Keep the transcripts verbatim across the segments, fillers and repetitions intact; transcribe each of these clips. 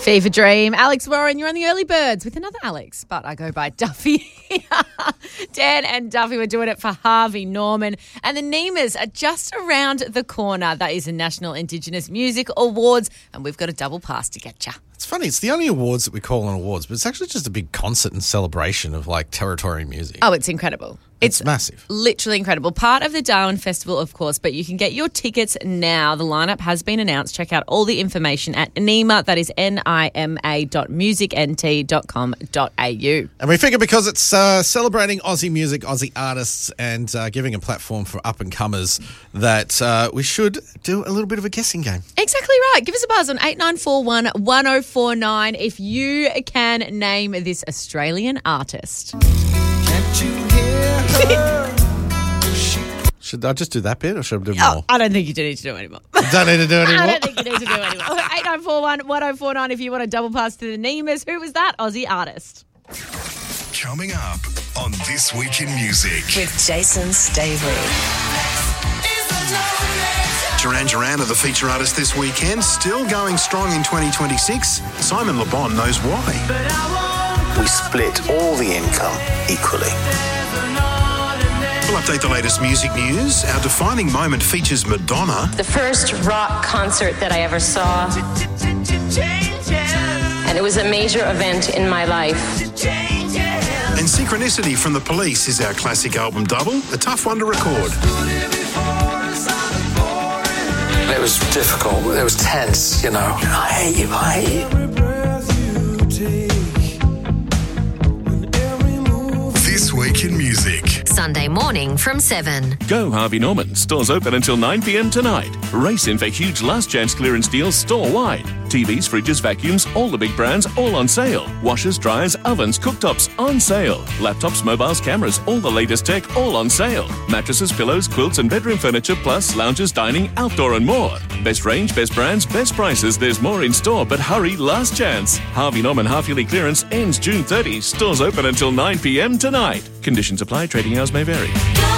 Fever Dream. Alex Warren, you're on the early birds with another Alex, but I go by Duffy. Dan and Duffy were doing it for Harvey Norman. And the Nemas are just around the corner. That is the National Indigenous Music Awards, and we've got a double pass to get you. It's funny, it's the only awards that we call an awards, but it's actually just a big concert and celebration of like territory music. Oh, it's incredible. It's, it's massive. Literally incredible. Part of the Darwin Festival, of course, but you can get your tickets now. The lineup has been announced. Check out all the information at NIMA, that is N I M A dot music N T dot com dot A U. And we figure because it's uh, celebrating Aussie music, Aussie artists, and uh, giving a platform for up-and-comers that uh, we should do a little bit of a guessing game. Exactly right. Give us a buzz on eight nine four one, one oh four nine if you can name this Australian artist. Can't you hear her? Should I just do that bit or should I do more? Oh, I don't think you do need to do it anymore. Don't need to do it anymore? I don't think you need to do it anymore. eight nine four one, one oh four nine if you want a double pass to the Nemas. Who was that Aussie artist? Coming up on This Week in Music with Jason Staveley. Duran Duran are the feature artist this weekend, still going strong in twenty twenty-six. Simon Le Bon knows why. We split all the income equally. We'll update the latest music news. Our defining moment features Madonna. The first rock concert that I ever saw. And it was a major event in my life. And Synchronicity from The Police is our classic album double, a tough one to record. It was difficult. It was tense, you know. I hate you, I hate you. This Week in Music. Sunday morning from seven. Go Harvey Norman. Stores open until nine p.m. tonight. Race in for huge last chance clearance deals store-wide. T Vs, fridges, vacuums, all the big brands, all on sale. Washers, dryers, ovens, cooktops, on sale. Laptops, mobiles, cameras, all the latest tech, all on sale. Mattresses, pillows, quilts and bedroom furniture, plus lounges, dining, outdoor and more. Best range, best brands, best prices. There's more in store, but hurry, last chance. Harvey Norman half-yearly clearance ends June thirtieth. Stores open until nine p.m. tonight. Conditions apply. Trading hours may vary.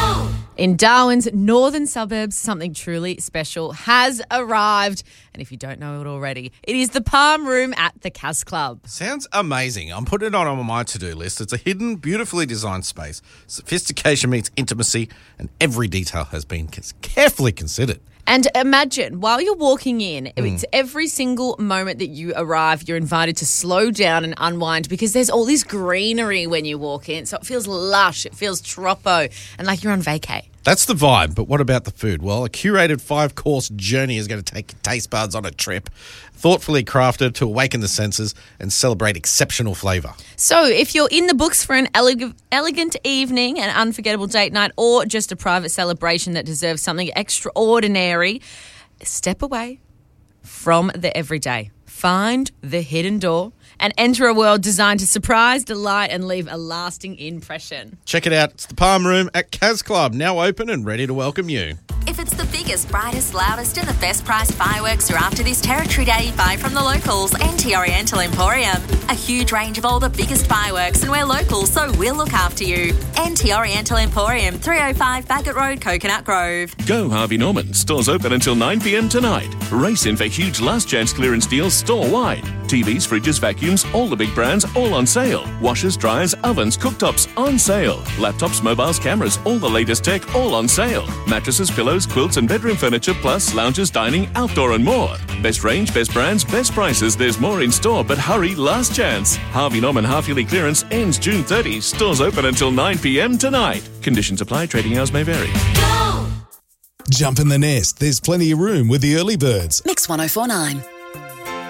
In Darwin's northern suburbs, something truly special has arrived. And if you don't know it already, it is the Palm Room at the Cas Club. Sounds amazing. I'm putting it on, on my to-do list. It's a hidden, beautifully designed space. Sophistication meets intimacy, and every detail has been carefully considered. And imagine, while you're walking in, mm. it's every single moment that you arrive, you're invited to slow down and unwind because there's all this greenery when you walk in. So it feels lush, it feels troppo, and like you're on vacay. That's the vibe, but what about the food? Well, a curated five-course journey is going to take your taste buds on a trip, thoughtfully crafted to awaken the senses and celebrate exceptional flavour. So if you're in the books for an eleg- elegant evening, an unforgettable date night, or just a private celebration that deserves something extraordinary, step away from the everyday. Find the hidden door and enter a world designed to surprise, delight and leave a lasting impression. Check it out. It's the Palm Room at Cas Club, now open and ready to welcome you. If it's the biggest, brightest, loudest and the best priced fireworks you're after this Territory Day, buy from the locals, N T Oriental Emporium. A huge range of all the biggest fireworks, and we're local, so we'll look after you. N T Oriental Emporium, three oh five Bagot Road, Coconut Grove. Go Harvey Norman. Stores open until nine p.m. tonight. Race in for huge last chance clearance deals store-wide. T Vs, fridges, vacuums, all the big brands, all on sale. Washers, dryers, ovens, cooktops, on sale. Laptops, mobiles, cameras, all the latest tech, all on sale. Mattresses, pillows, quilts and bedroom furniture, plus lounges, dining, outdoor and more. Best range, best brands, best prices. There's more in store, but hurry, last chance. Harvey Norman half-yearly clearance ends June thirtieth. Stores open until nine p.m. tonight. Conditions apply. Trading hours may vary. Jump in the nest. There's plenty of room with the early birds. Mix one oh four nine.